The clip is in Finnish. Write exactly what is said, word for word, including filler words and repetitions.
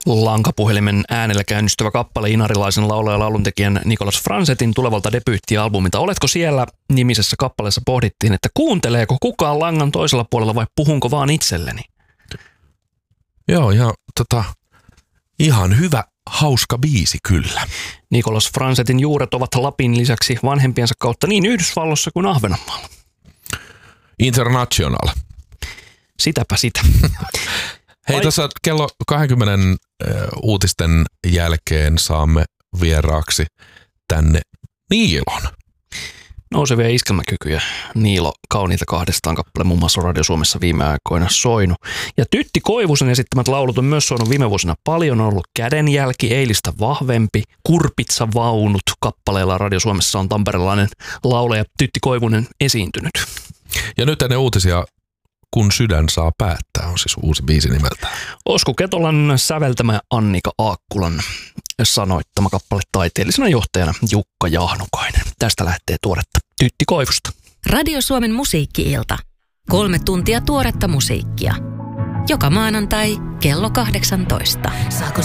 Lankapuhelimen äänellä käynnistyvä kappale inarilaisen laulaja ja lauluntekijän Nicolas Francetin tulevalta debyyttialbumilta. Oletko siellä -nimisessä kappaleessa pohdittiin, että kuunteleeko kukaan langan toisella puolella vai puhunko vaan itselleni? Joo, ja tota, ihan hyvä, hauska biisi kyllä. Nicolas Francetin juuret ovat Lapin lisäksi vanhempiensa kautta niin Yhdysvalloissa kuin Ahvenanmaalla. International. Sitäpä sitä. Hei, tässä kello kaksikymmentä uutisten jälkeen saamme vieraaksi tänne Niilon. Nousevia iskelmäkykyjä. Niilo kauniita kahdestaan kappale muun muassa Radio Suomessa viime aikoina soinut. Ja Tytti Koivusen esittämät laulut on myös soinut viime vuosina paljon. On ollut Kädenjälki, Eilistä vahvempi, Kurpitsa vaunut kappaleella. Radio Suomessa on tamperelainen laulaja Tytti Koivunen esiintynyt. Ja nyt ennen uutisia Kun sydän saa päättää on siis uusi biisi nimeltään. Osku Ketolan säveltämä Annika Aakkulan sanoittama kappale taiteellisena johtajana Jukka Jahnukainen. Tästä lähtee tuoretta Tytti Koivusta. Radio Suomen musiikki-ilta. Kolme tuntia tuoretta musiikkia. Joka maanantai kello kahdeksantoista. Saako